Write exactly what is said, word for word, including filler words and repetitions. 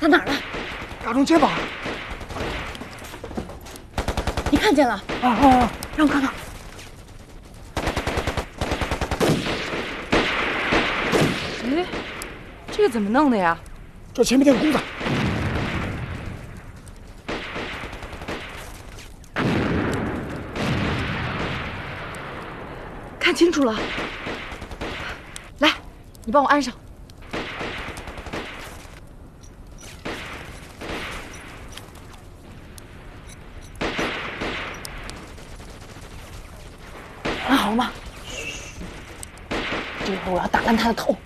打哪儿了？ 打中肩膀。 你看见了？ 啊啊啊！ 让我看看。 哎，这个怎么弄的呀？ 这前面那个弓子。 看清楚了。来，你帮我安上。 安好了吗？这回我要打烂他的头。